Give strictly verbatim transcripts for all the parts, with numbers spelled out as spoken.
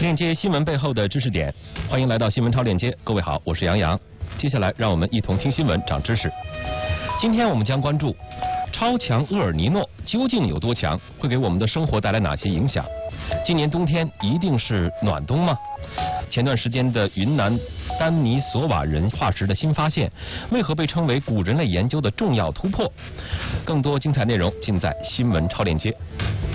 链接新闻背后的知识点，欢迎来到新闻超链接。各位好，我是杨洋。接下来让我们一同听新闻，长知识。今天我们将关注超强厄尔尼诺究竟有多强，会给我们的生活带来哪些影响？今年冬天一定是暖冬吗？前段时间的云南丹尼索瓦人化石的新发现，为何被称为古人类研究的重要突破？更多精彩内容尽在新闻超链接。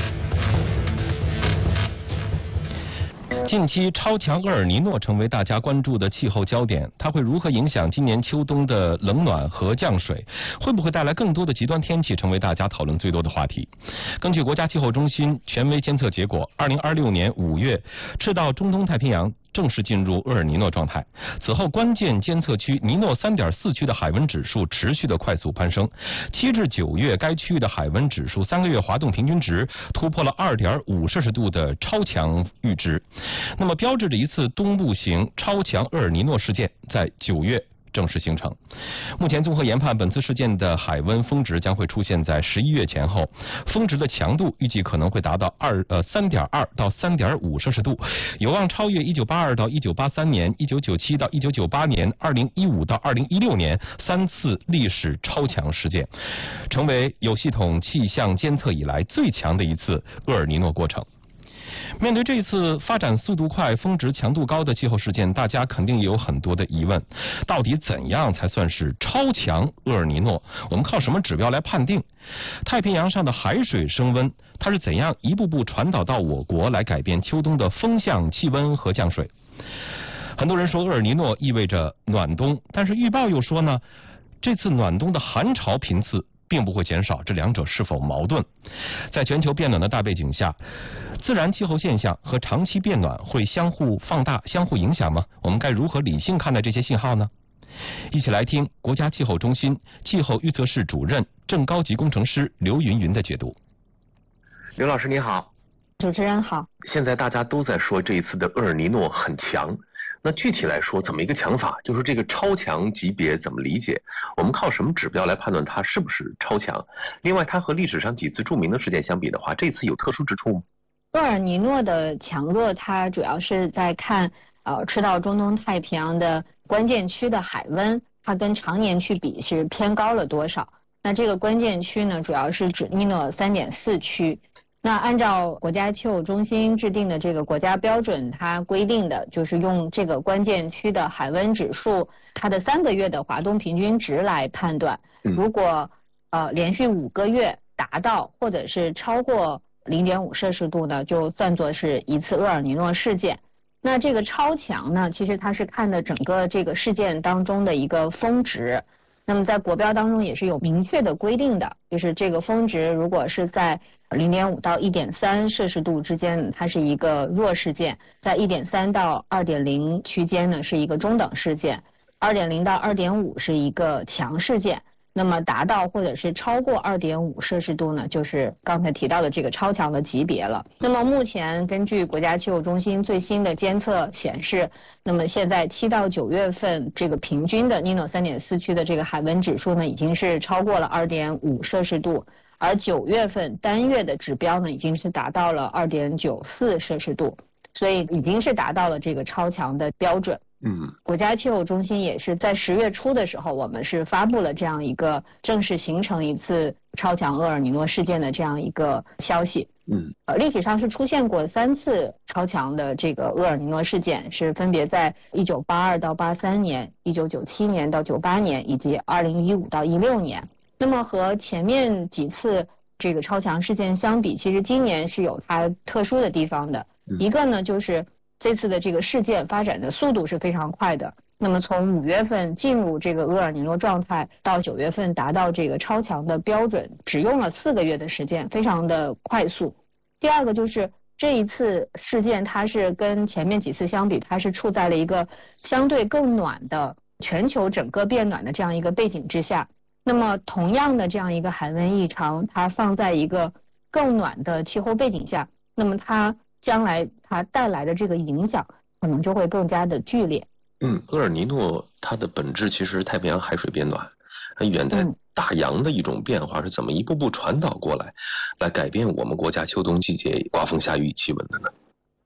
近期超强厄尔尼诺成为大家关注的气候焦点，它会如何影响今年秋冬的冷暖和降水？会不会带来更多的极端天气，成为大家讨论最多的话题？根据国家气候中心权威监测结果，二零二六年五月，赤道中东太平洋正式进入厄尔尼诺状态。此后，关键监测区尼诺 三点四 区的海温指数持续的快速攀升。七至九月，该区域的海温指数三个月滑动平均值突破了 二点五 摄氏度的超强阈值，那么标志着一次东部型超强厄尔尼诺事件在九月正式形成。目前综合研判，本次事件的海温峰值将会出现在十一月前后，峰值的强度预计可能会达到二呃 三点二 到 三点五 摄氏度，有望超越一九八二到一九八三年、一九九七到一九九八年、二零一五到二零一六年三次历史超强事件，成为有系统气象监测以来最强的一次厄尔尼诺过程。面对这次发展速度快、峰值强度高的气候事件，大家肯定也有很多的疑问：到底怎样才算是超强厄尔尼诺？我们靠什么指标来判定？太平洋上的海水升温，它是怎样一步步传导到我国，来改变秋冬的风向、气温和降水？很多人说厄尔尼诺意味着暖冬，但是预报又说呢，这次暖冬的寒潮频次并不会减少，这两者是否矛盾？在全球变暖的大背景下，自然气候现象和长期变暖会相互放大、相互影响吗？我们该如何理性看待这些信号呢？一起来听国家气候中心气候预测室主任、正高级工程师刘云云的解读。 刘老师你好。 主持人好。 现在大家都在说这一次的厄尔尼诺很强，那具体来说怎么一个强法？就是这个超强级别怎么理解？我们靠什么指标来判断它是不是超强？另外，它和历史上几次著名的事件相比的话，这次有特殊之处吗？ 厄尔尼诺的强弱，它主要是在看呃赤道中东太平洋的关键区的海温，它跟常年去比是偏高了多少。那这个关键区呢，主要是指尼诺 三点四 区。那按照国家气候中心制定的这个国家标准，它规定的就是用这个关键区的海温指数，它的三个月的滑动平均值来判断。如果呃连续五个月达到或者是超过 零点五 摄氏度呢，就算作是一次厄尔尼诺事件。那这个超强呢，其实它是看的整个这个事件当中的一个峰值。那么在国标当中也是有明确的规定的，就是这个峰值如果是在 零点五 到 一点三 摄氏度之间，它是一个弱事件；在 一点三 到 二点零 区间呢是一个中等事件； 二点零 到 二点五 是一个强事件。那么达到或者是超过 二点五 摄氏度呢，就是刚才提到的这个超强的级别了。那么目前根据国家气候中心最新的监测显示，那么现在七到九月份这个平均的尼诺 三点四 区的这个海温指数呢，已经是超过了 二点五 摄氏度，而九月份单月的指标呢，已经是达到了 二点九四 摄氏度，所以已经是达到了这个超强的标准。 嗯， 国家气候中心也是在十月初的时候，我们是发布了这样一个正式形成一次超强厄尔尼诺事件的这样一个消息。 嗯， 呃，历史上是出现过三次超强的这个厄尔尼诺事件，是分别在一九八二到八三年、一九九七年到九八年以及二零一五到一六年。那么和前面几次这个超强事件相比，其实今年是有它特殊的地方的。 嗯、 一个呢就是这次的这个事件发展的速度是非常快的，那么从五月份进入这个厄尔尼诺状态到九月份达到这个超强的标准，只用了四个月的时间，非常的快速。第二个就是这一次事件，它是跟前面几次相比，它是处在了一个相对更暖的全球整个变暖的这样一个背景之下。那么同样的这样一个海温异常，它放在一个更暖的气候背景下，那么它将来它带来的这个影响可能就会更加的剧烈。 嗯，厄尔尼诺它的本质其实太平洋海水变暖，远在大洋的一种变化是怎么一步步传导过来，来改变我们国家秋冬季节刮风下雨气温的呢？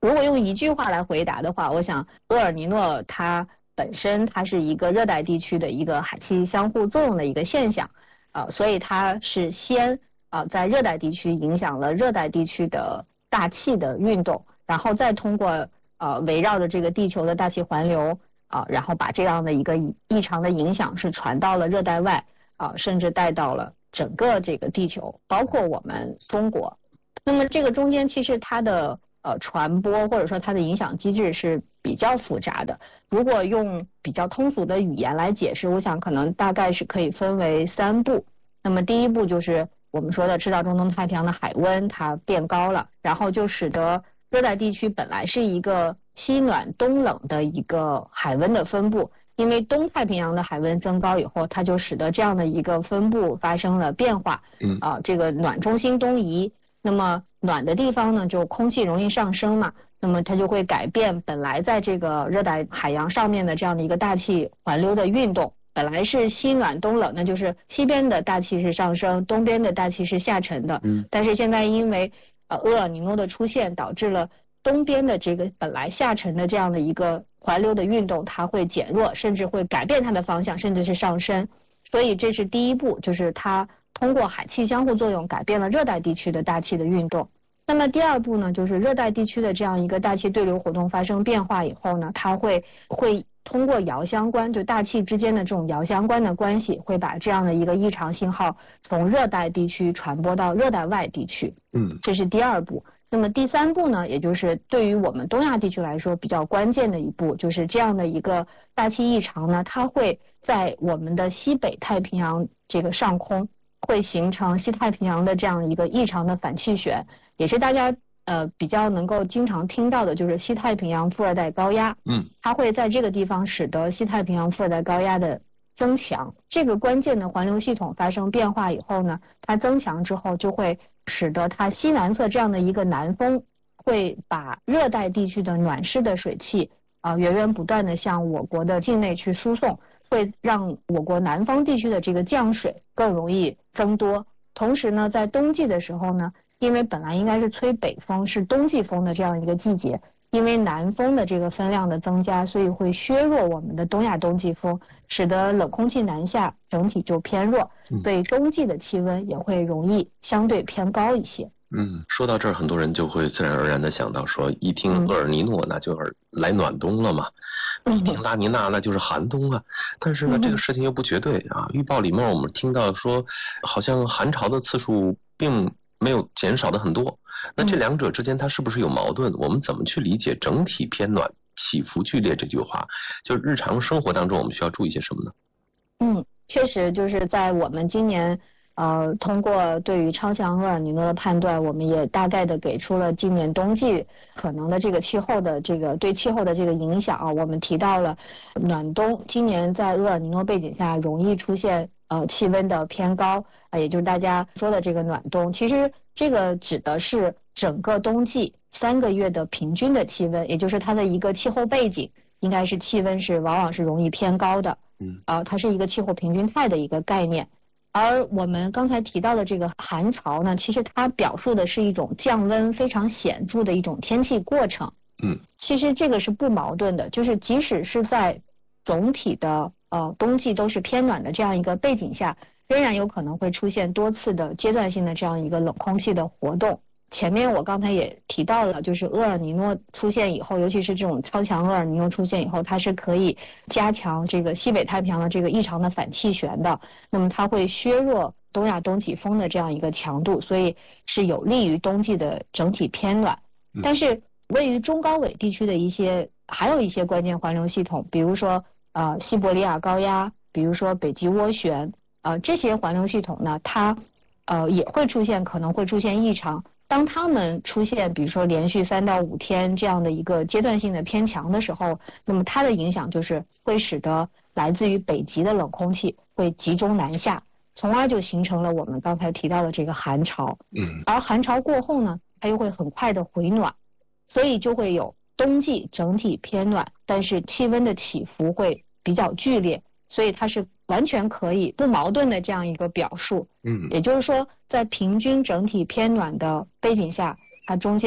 如果用一句话来回答的话，我想厄尔尼诺它本身它是一个热带地区的一个海气相互作用的一个现象，呃，所以它是先呃在热带地区影响了热带地区的大气的运动，然后再通过呃围绕着这个地球的大气环流啊、呃，然后把这样的一个异常的影响是传到了热带外啊、呃，甚至带到了整个这个地球，包括我们中国。那么这个中间其实它的呃传播或者说它的影响机制是比较复杂的。如果用比较通俗的语言来解释，我想可能大概是可以分为三步。那么第一步就是我们说的赤道中东太平洋的海温它变高了，然后就使得热带地区本来是一个西暖东冷的一个海温的分布，因为东太平洋的海温增高以后，它就使得这样的一个分布发生了变化。 嗯啊，这个暖中心东移，那么暖的地方呢，就空气容易上升嘛，那么它就会改变本来在这个热带海洋上面的这样的一个大气环流的运动。本来是西暖东冷，那就是西边的大气是上升，东边的大气是下沉的。 嗯， 但是现在因为呃厄尔尼诺的出现，导致了东边的这个本来下沉的这样的一个环流的运动，它会减弱，甚至会改变它的方向，甚至是上升。所以这是第一步，就是它通过海气相互作用改变了热带地区的大气的运动。那么第二步呢，就是热带地区的这样一个大气对流活动发生变化以后呢，它会会通过遥相关，就大气之间的这种遥相关的关系，会把这样的一个异常信号从热带地区传播到热带外地区。 嗯， 这是第二步。那么第三步呢，也就是对于我们东亚地区来说比较关键的一步，就是这样的一个大气异常呢，它会在我们的西北太平洋这个上空会形成西太平洋的这样一个异常的反气旋，也是大家呃比较能够经常听到的，就是西太平洋副热带高压。 嗯， 它会在这个地方使得西太平洋副热带高压的增强，这个关键的环流系统发生变化以后呢，它增强之后就会使得它西南侧这样的一个南风会把热带地区的暖湿的水汽啊、呃、源源不断的向我国的境内去输送，会让我国南方地区的这个降水更容易增多。同时呢，在冬季的时候呢，因为本来应该是吹北风，是冬季风的这样一个季节，因为南风的这个分量的增加，所以会削弱我们的东亚冬季风，使得冷空气南下，整体就偏弱，所以冬季的气温也会容易相对偏高一些。 嗯，说到这儿，很多人就会自然而然的想到说，一听厄尔尼诺，那就是来暖冬了嘛； 嗯、 一听拉尼娜，那就是寒冬啊。但是呢，这个事情又不绝对啊。预报里面我们听到说，好像寒潮的次数并没有减少的很多。那这两者之间它是不是有矛盾？我们怎么去理解整体偏暖、起伏剧烈这句话？就是日常生活当中我们需要注意些什么呢？ 嗯，确实就是在我们今年呃通过对于超强厄尔尼诺的判断，我们也大概的给出了今年冬季可能的这个气候的这个对气候的这个影响啊。我们提到了暖冬，今年在厄尔尼诺背景下容易出现呃气温的偏高啊，也就是大家说的这个暖冬。其实这个指的是整个冬季三个月的平均的气温，也就是它的一个气候背景，应该是气温是往往是容易偏高的。 嗯， 啊，它是一个气候平均态的一个概念。而我们刚才提到的这个寒潮呢，其实它表述的是一种降温非常显著的一种天气过程。 嗯， 其实这个是不矛盾的，就是即使是在总体的呃冬季都是偏暖的这样一个背景下，仍然有可能会出现多次的阶段性的这样一个冷空气的活动。前面我刚才也提到了，就是厄尔尼诺出现以后，尤其是这种超强厄尔尼诺出现以后，它是可以加强这个西北太平洋的这个异常的反气旋的，那么它会削弱东亚东季风的这样一个强度，所以是有利于冬季的整体偏暖。但是位于中高纬地区的一些还有一些关键环流系统，比如说呃西伯利亚高压，比如说北极涡旋，呃这些环流系统呢，它呃也会出现可能会出现异常。当它们出现比如说连续三到五天这样的一个阶段性的偏强的时候，那么它的影响就是会使得来自于北极的冷空气会集中南下，从而就形成了我们刚才提到的这个寒潮。 嗯， 而寒潮过后呢，它又会很快的回暖，所以就会有冬季整体偏暖，但是气温的起伏会比较剧烈，所以它是完全可以不矛盾的这样一个表述。 嗯， 也就是说在平均整体偏暖的背景下，它中间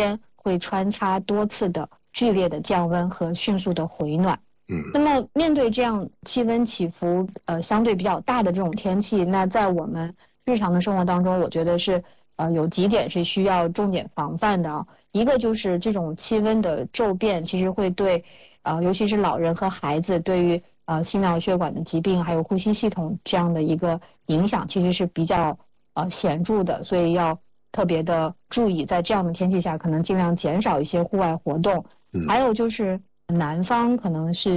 会穿插多次的剧烈的降温和迅速的回暖。 嗯， 那么面对这样气温起伏呃相对比较大的这种天气，那在我们日常的生活当中，我觉得是呃有几点是需要重点防范的啊。一个就是这种气温的骤变，其实会对呃尤其是老人和孩子对于呃心脑血管的疾病还有呼吸系统这样的一个影响，其实是比较呃显著的，所以要特别的注意，在这样的天气下，可能尽量减少一些户外活动。 嗯， 还有就是南方可能是